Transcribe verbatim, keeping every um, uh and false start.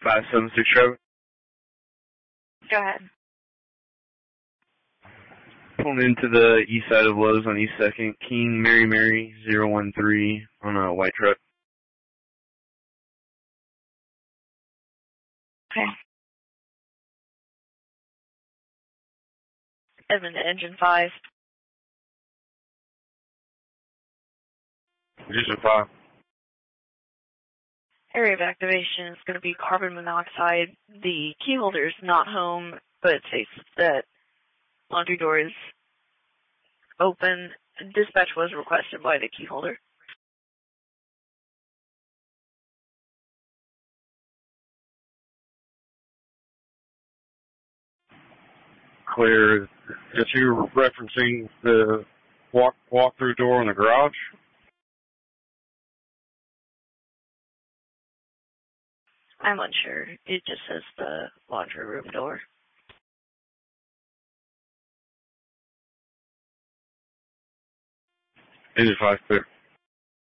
five seven six Trevor. Go ahead. Pulling into the east side of Lowe's on East second. King Mary Mary zero one three on a white truck. Okay. Edmund to engine five. Engine five. Area of activation is going to be carbon monoxide. The key holder is not home, but it states that laundry door is open. Dispatch was requested by the key holder. Clear. Is you referencing the walk walk-through door in the garage? I'm unsure. It just says the laundry room door. Engine five clear.